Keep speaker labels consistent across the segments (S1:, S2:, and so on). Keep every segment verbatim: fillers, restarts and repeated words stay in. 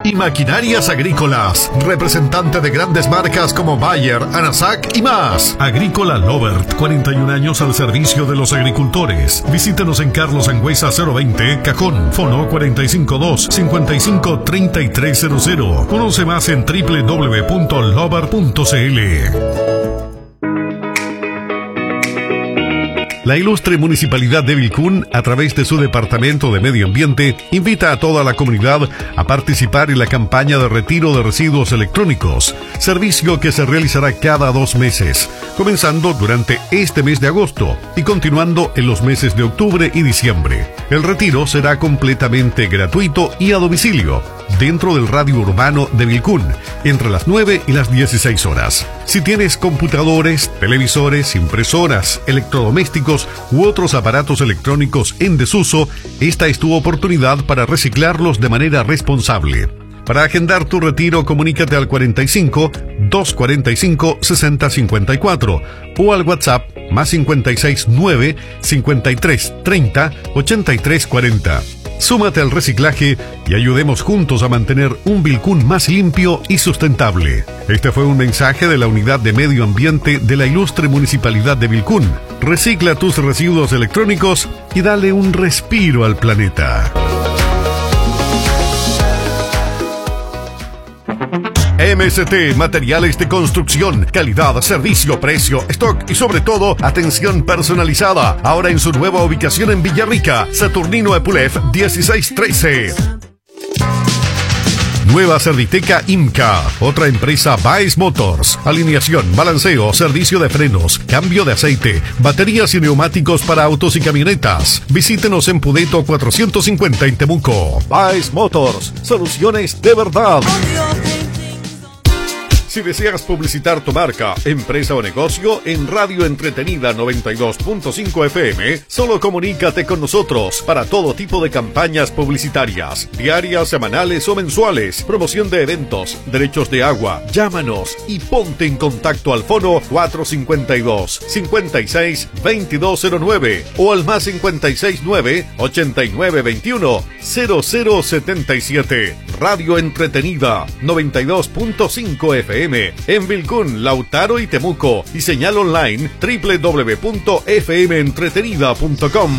S1: y maquinarias agrícolas. Representante de grandes marcas como Bayer, Anasac y más. Agrícola Lovert, cuarenta y un años al servicio de los agricultores. Visítenos en Carlos Sangüesa cero veinte, Cajón. Fono cuatro cinco dos, cinco cinco, tres tres cero cero. Conoce más en doble u doble u doble u punto lovert punto c l. La ilustre Municipalidad de Vilcún, a través de su Departamento de Medio Ambiente, invita a toda la comunidad a participar en la campaña de retiro de residuos electrónicos, servicio que se realizará cada dos meses, comenzando durante este mes de agosto y continuando en los meses de octubre y diciembre. El retiro será completamente gratuito y a domicilio, dentro del radio urbano de Vilcún, entre las nueve y las dieciséis horas. Si tienes computadores, televisores, impresoras, electrodomésticos u otros aparatos electrónicos en desuso, esta es tu oportunidad para reciclarlos de manera responsable. Para agendar tu retiro, comunícate al cuarenta y cinco, doscientos cuarenta y cinco, sesenta cincuenta y cuatro o al WhatsApp más cincuenta y seis nueve, cincuenta y tres treinta, ochenta y tres cuarenta. Súmate al reciclaje y ayudemos juntos a mantener un Vilcún más limpio y sustentable. Este fue un mensaje de la Unidad de Medio Ambiente de la ilustre Municipalidad de Vilcún. Recicla tus residuos electrónicos y dale un respiro al planeta. M S T Materiales de Construcción, calidad, servicio, precio, stock y sobre todo atención personalizada. Ahora en su nueva ubicación en Villarrica, Saturnino Epulef dieciséis trece. Nueva Cerditeca IMCA, otra empresa Baez Motors, alineación, balanceo, servicio de frenos, cambio de aceite, baterías y neumáticos para autos y camionetas. Visítenos en Pudeto cuatrocientos cincuenta en Temuco. Baez Motors, soluciones de verdad. Si deseas publicitar tu marca, empresa o negocio en Radio Entretenida noventa y dos punto cinco F M, solo comunícate con nosotros para todo tipo de campañas publicitarias, diarias, semanales o mensuales, promoción de eventos, derechos de agua. Llámanos y ponte en contacto al fono cuatro cinco dos, cinco seis, veintidós cero nueve o al más cincuenta y seis nueve, ochenta y nueve veintiuno, cero cero setenta y siete. Radio Entretenida noventa y dos punto cinco F M en Vilcún, Lautaro y Temuco, y señal online doble u doble u doble u punto f m entretenida punto com.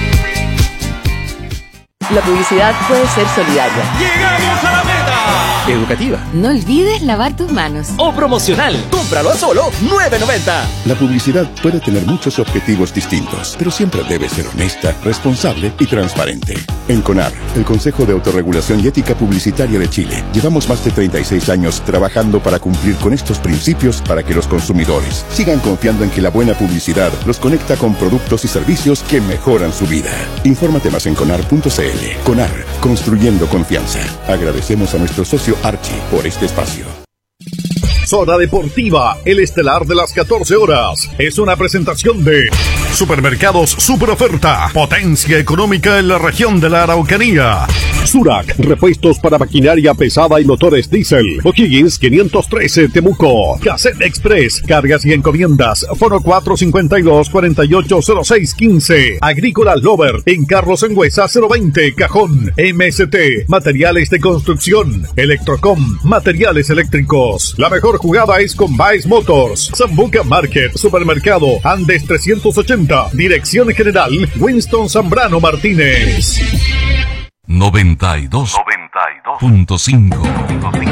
S2: La publicidad puede ser solidaria.
S3: ¡Llegamos a la meta!
S4: Educativa.
S2: No olvides lavar tus manos.
S3: O promocional. Cómpralo a solo nueve noventa.
S4: La publicidad puede tener muchos objetivos distintos, pero siempre debe ser honesta, responsable y transparente. En CONAR, el Consejo de Autorregulación y Ética Publicitaria de Chile, llevamos más de treinta y seis años trabajando para cumplir con estos principios para que los consumidores sigan confiando en que la buena publicidad los conecta con productos y servicios que mejoran su vida. Infórmate más en conar punto c l. CONAR, construyendo confianza. Agradecemos a nuestro socio Archie por este espacio.
S1: Zona Deportiva, el estelar de las catorce horas. Es una presentación de Supermercados Super Oferta. Potencia económica en la región de la Araucanía. Surac, repuestos para maquinaria pesada y motores diésel. O'Higgins quinientos trece, Temuco. Cassette Express, cargas y encomiendas. Foro cuatro cinco dos, cuarenta y ocho cero seis quince. Agrícola Lover, en Carlos Sangüesa cero veinte, Cajón. M S T, materiales de construcción. Electrocom, materiales eléctricos. La mejor jugada es con Baez Motors. Zambuca Market, Supermercado Andes trescientos ochenta. Dirección General Winston Zambrano Martínez.
S5: noventa y dos punto cinco